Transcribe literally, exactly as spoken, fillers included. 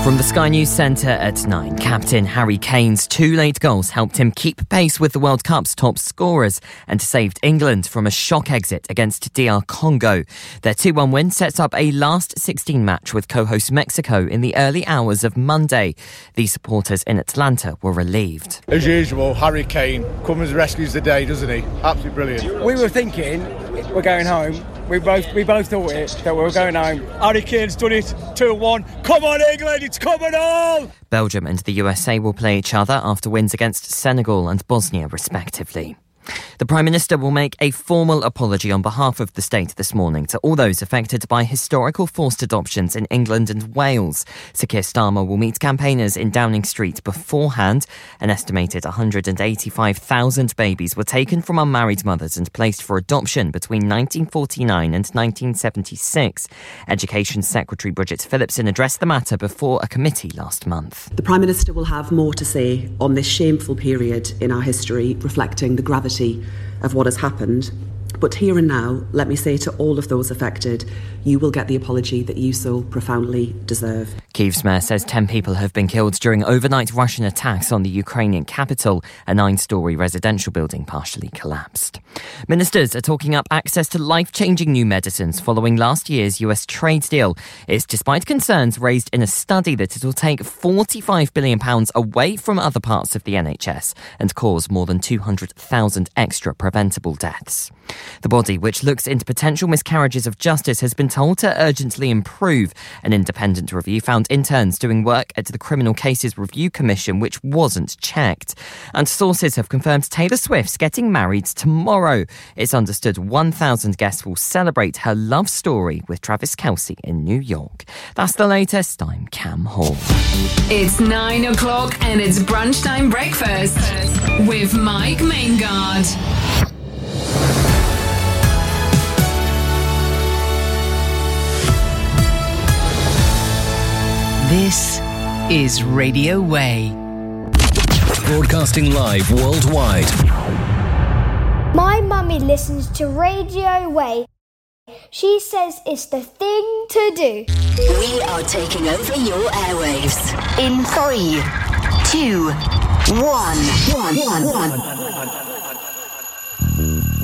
From the Sky News Centre at nine, Captain Harry Kane's two late goals helped him keep pace with the World Cup's top scorers and saved England from a shock exit against D R Congo. Their two one win sets up a last sixteen match with co-host Mexico in the early hours of Monday. The supporters in Atlanta were relieved. As usual, Harry Kane comes and rescues the day, doesn't he? Absolutely brilliant. We were thinking we're going home. We both we both thought it, that we were going home. Harry Kane's done it, two one. Come on, England, it's coming on! Belgium and the U S A will play each other after wins against Senegal and Bosnia, respectively. The Prime Minister will make a formal apology on behalf of the state this morning to all those affected by historical forced adoptions in England and Wales. Sir Keir Starmer will meet campaigners in Downing Street beforehand. An estimated one hundred eighty-five thousand babies were taken from unmarried mothers and placed for adoption between nineteen forty-nine and nineteen seventy-six. Education Secretary Bridget Phillipson addressed the matter before a committee last month. The Prime Minister will have more to say on this shameful period in our history, reflecting the gravity of what has happened. But here and now, let me say to all of those affected, you will get the apology that you so profoundly deserve. Kyiv's mayor says ten people have been killed during overnight Russian attacks on the Ukrainian capital. A nine-storey residential building partially collapsed. Ministers are talking up access to life-changing new medicines following last year's U S trade deal. It's despite concerns raised in a study that it will take forty-five billion pounds away from other parts of the N H S and cause more than two hundred thousand extra preventable deaths. The body, which looks into potential miscarriages of justice, has been told to urgently improve. An independent review found interns doing work at the Criminal Cases Review Commission, which wasn't checked. And sources have confirmed Taylor Swift's getting married tomorrow. It's understood one thousand guests will celebrate her love story with Travis Kelce in New York. That's the latest. I'm Cam Hall. It's nine o'clock and it's brunch time breakfast with Mike Maingard. This is Radio Way. Broadcasting live worldwide. My mummy listens to Radio Way. She says it's the thing to do. We are taking over your airwaves. In three, two, one, one, one, one.